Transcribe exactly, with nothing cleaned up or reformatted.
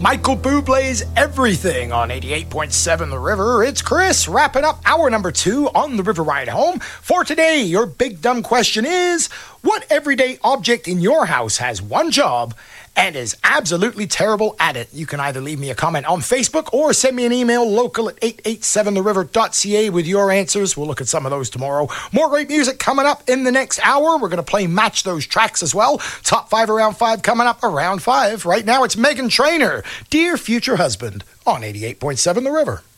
Michael Bublé's Everything on eighty-eight point seven The River. It's Chris wrapping up hour number two on the River Ride Home. For today, your big dumb question is, what everyday object in your house has one job and is absolutely terrible at it? You can either leave me a comment on Facebook or send me an email local at eight eight seven the river dot c a with your answers. We'll look at some of those tomorrow. More great music coming up in the next hour. We're going to play Match Those Tracks as well. Top five around five coming up around five. Right now it's Meghan Trainor, Dear Future Husband on eighty-eight point seven The River.